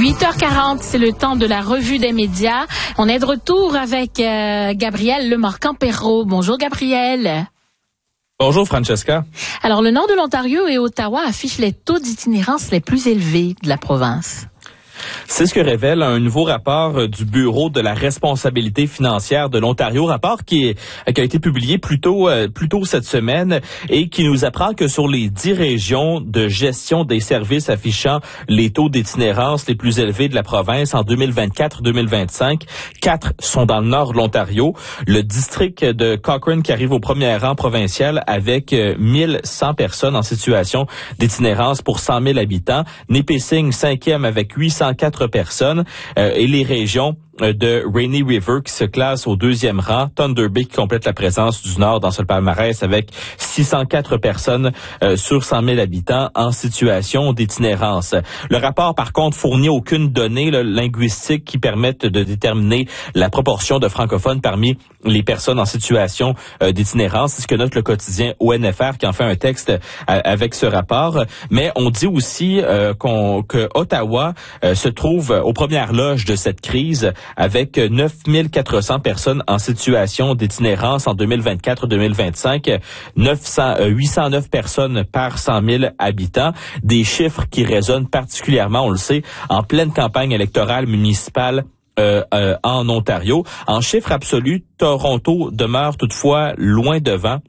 8h40, c'est le temps de la revue des médias. On est de retour avec Gabriel Lemarquand-Perrault. Bonjour Gabriel. Bonjour Francesca. Alors, le nord de l'Ontario et Ottawa affichent les taux d'itinérance les plus élevés de la province. C'est ce que révèle un nouveau rapport du Bureau de la responsabilité financière de l'Ontario, rapport qui a été publié plus tôt cette semaine et qui nous apprend que sur les 10 régions de gestion des services affichant les taux d'itinérance les plus élevés de la province en 2024-2025, 4 sont dans le nord de l'Ontario. Le district de Cochrane qui arrive au premier rang provincial avec 1100 personnes en situation d'itinérance pour 100 000 habitants. Nipissing, 5e avec 804 personnes et les régions de Rainy River qui se classe au 2e rang, Thunder Bay qui complète la présence du Nord dans ce palmarès avec 604 personnes sur 100 000 habitants en situation d'itinérance. Le rapport, par contre, fournit aucune donnée linguistique qui permette de déterminer la proportion de francophones parmi les personnes en situation d'itinérance. C'est ce que note le quotidien ONFR qui en fait un texte avec ce rapport. Mais on dit aussi que Ottawa se trouve aux premières loges de cette crise avec 9400 personnes en situation d'itinérance en 2024-2025, 809 personnes par 100 000 habitants, des chiffres qui résonnent particulièrement, on le sait, en pleine campagne électorale municipale en Ontario. En chiffres absolus, Toronto demeure toutefois loin devant.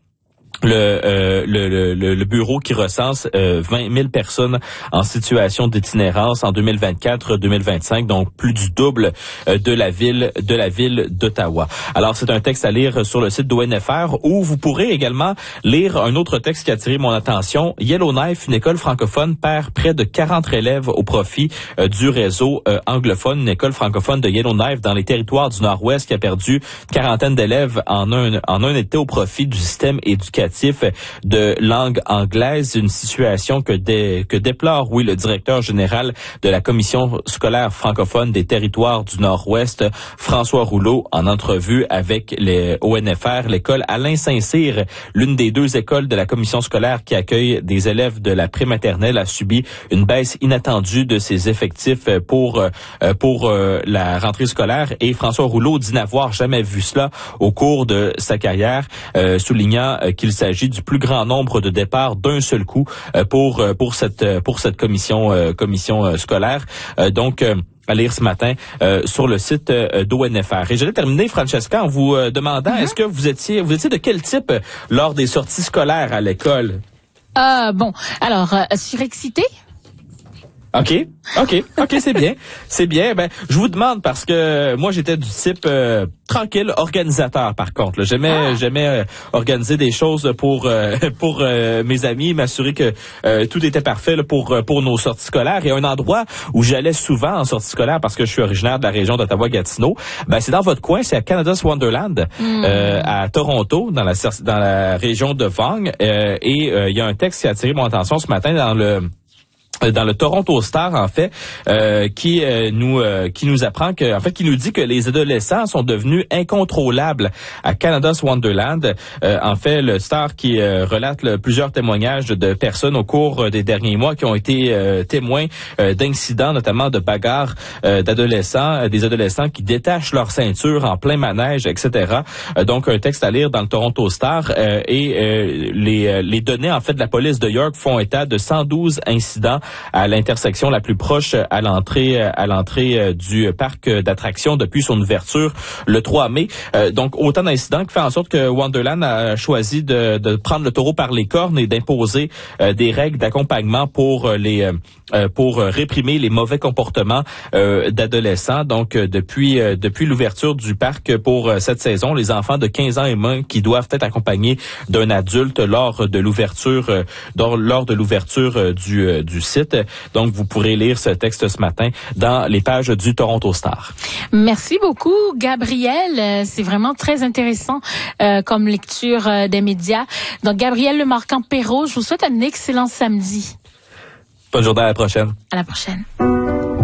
Le bureau qui recense 20 000 personnes en situation d'itinérance en 2024-2025, donc plus du double de la ville d'Ottawa. Alors c'est un texte à lire sur le site d'ONFR où vous pourrez également lire un autre texte qui a attiré mon attention. Yellowknife, une école francophone, perd près de 40 élèves au profit du réseau anglophone. Une école francophone de Yellowknife dans les territoires du Nord-Ouest qui a perdu une quarantaine d'élèves en un été au profit du système éducatif de langue anglaise, une situation que déplore, le directeur général de la Commission scolaire francophone des territoires du Nord-Ouest, François Rouleau, en entrevue avec les ONFR. L'école Alain Saint-Cyr, l'une des 2 écoles de la Commission scolaire qui accueille des élèves de la prématernelle, a subi une baisse inattendue de ses effectifs pour la rentrée scolaire. Et François Rouleau dit n'avoir jamais vu cela au cours de sa carrière, soulignant qu'il s'agit du plus grand nombre de départs d'un seul coup pour cette commission scolaire. Donc à lire ce matin sur le site d'ONFR. Et je vais terminer, Francesca, en vous demandant, est-ce que vous étiez de quel type lors des sorties scolaires à l'école? Surexcité? OK, c'est bien. Ben, je vous demande parce que moi j'étais du type tranquille, organisateur par contre. J'aimais organiser des choses pour mes amis, m'assurer que tout était parfait pour nos sorties scolaires. Et un endroit où j'allais souvent en sortie scolaire parce que je suis originaire de la région d'Ottawa-Gatineau, ben c'est dans votre coin, c'est à Canada's Wonderland à Toronto, dans la région de Vaughan. Il y a un texte qui a attiré mon attention ce matin dans le Toronto Star, en fait, qui nous apprend qui nous dit que les adolescents sont devenus incontrôlables à Canada's Wonderland. En fait, le Star qui relate plusieurs témoignages de personnes au cours des derniers mois qui ont été témoins d'incidents, notamment de bagarres des adolescents qui détachent leur ceinture en plein manège, etc. Donc, un texte à lire dans le Toronto Star les données, en fait, de la police de York font état de 112 incidents à l'intersection la plus proche à l'entrée du parc d'attractions depuis son ouverture le 3 mai. Donc autant d'incidents qui fait en sorte que Wonderland a choisi de prendre le taureau par les cornes et d'imposer des règles d'accompagnement pour réprimer les mauvais comportements d'adolescents. Donc depuis l'ouverture du parc pour cette saison, les enfants de 15 ans et moins qui doivent être accompagnés d'un adulte lors de l'ouverture du site. Donc, vous pourrez lire ce texte ce matin dans les pages du Toronto Star. Merci beaucoup, Gabriel. C'est vraiment très intéressant comme lecture des médias. Donc, Gabriel Lemarquand-Perrault, je vous souhaite un excellent samedi. Bonne journée, à la prochaine. À la prochaine.